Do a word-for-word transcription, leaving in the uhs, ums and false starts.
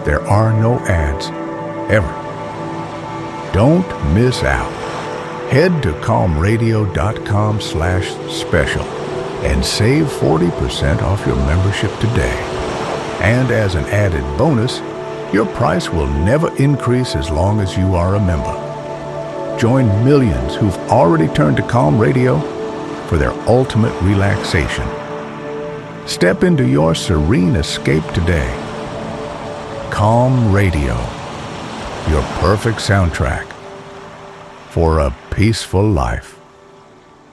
there are no ads, ever. Don't miss out. Head to calmradio.com slash special and save forty percent off your membership today. And as an added bonus, your price will never increase as long as you are a member. Join millions who've already turned to Calm Radio for their ultimate relaxation. Step into your serene escape today. Calm Radio, your perfect soundtrack for a peaceful life.